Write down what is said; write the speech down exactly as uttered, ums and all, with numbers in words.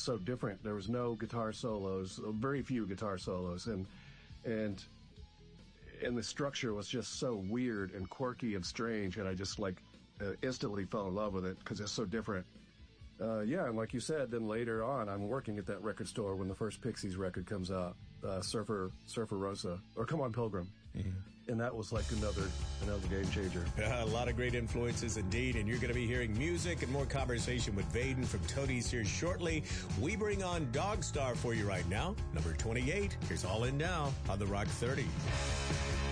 so different. There was no guitar solos, very few guitar solos, and and and the structure was just so weird and quirky and strange, and I just like uh, instantly fell in love with it because it's so different. Uh, yeah, and like you said, then later on, I'm working at that record store when the first Pixies record comes out, uh, Surfer Surfer Rosa, or Come On Pilgrim. Yeah. And that was like another another game changer. Uh, a lot of great influences indeed, and you're going to be hearing music and more conversation with Vaden from Toadies here shortly. We bring on Dogstar for you right now, number twenty-eight. Here's All In Now on the Rock thirty.